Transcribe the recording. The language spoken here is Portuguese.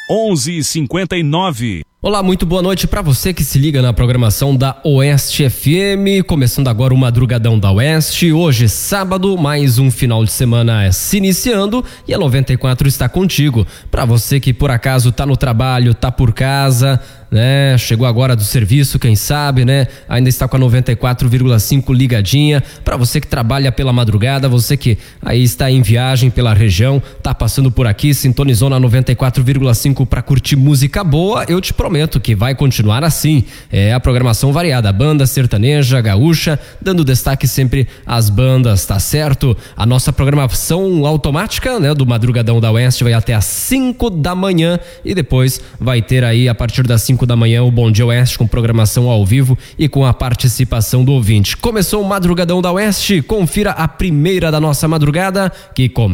11h59. Olá, muito boa noite para você que se liga na programação da Oeste FM, começando agora o Madrugadão da Oeste. Hoje, sábado, mais um final de semana se iniciando e a 94 está contigo. Para você que por acaso tá no trabalho, tá por casa, né? Chegou agora do serviço, quem sabe, né? Ainda está com a 94,5 ligadinha. Para você que trabalha pela madrugada, você que aí está em viagem pela região, tá passando por aqui, sintonizou na 94,5 para curtir música boa, eu te prometo que vai continuar assim. É a programação variada, banda sertaneja, gaúcha, dando destaque sempre às bandas, tá certo? A nossa programação automática, né, do Madrugadão da Oeste vai até às 5 da manhã e depois vai ter aí a partir das 5 da manhã o Bom Dia Oeste com programação ao vivo e com a participação do ouvinte. Começou o Madrugadão da Oeste, confira a primeira da nossa madrugada que começa